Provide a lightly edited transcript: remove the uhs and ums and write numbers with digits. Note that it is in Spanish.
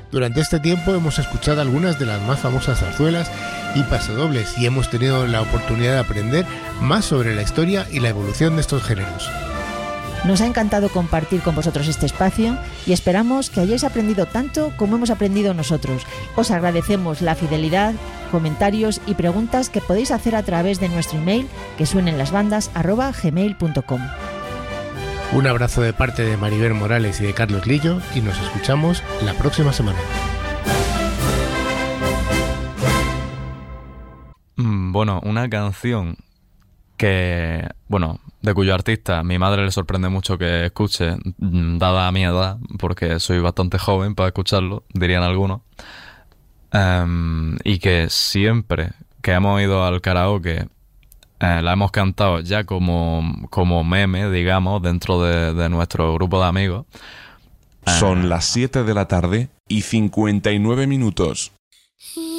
Durante este tiempo hemos escuchado algunas de las más famosas zarzuelas y pasodobles y hemos tenido la oportunidad de aprender más sobre la historia y la evolución de estos géneros. Nos ha encantado compartir con vosotros este espacio y esperamos que hayáis aprendido tanto como hemos aprendido nosotros. Os agradecemos la fidelidad, comentarios y preguntas que podéis hacer a través de nuestro email que suenenlasbandas@gmail.com. Un abrazo de parte de Maribel Morales y de Carlos Lillo y nos escuchamos la próxima semana. Bueno, una canción que, de cuyo artista mi madre le sorprende mucho que escuche, dada mi edad, porque soy bastante joven para escucharlo, dirían algunos, y que siempre que hemos ido al karaoke la hemos cantado ya como meme, digamos, dentro de nuestro grupo de amigos. Son las 7 de la tarde y 59 minutos.